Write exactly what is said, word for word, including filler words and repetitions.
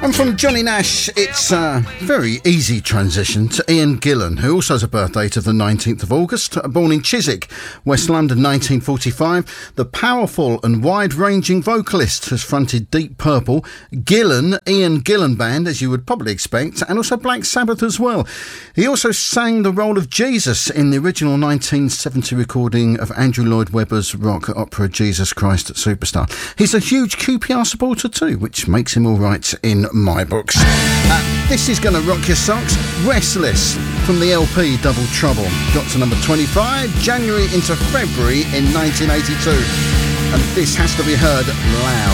And from Johnny Nash, it's a very easy transition to Ian Gillan, who also has a birth date of the nineteenth of August. Born in Chiswick, West London, nineteen forty-five, the powerful and wide-ranging vocalist has fronted Deep Purple, Gillan, Ian Gillan Band, as you would probably expect, and also Black Sabbath as well. He also sang the role of Jesus in the original nineteen seventy recording of Andrew Lloyd Webber's rock opera Jesus Christ Superstar. He's a huge Q P R supporter too, which makes him all right in my books. Uh, this is going to rock your socks. Restless from the L P Double Trouble. Got to number twenty-five, January into February in nineteen eighty-two. And this has to be heard loud.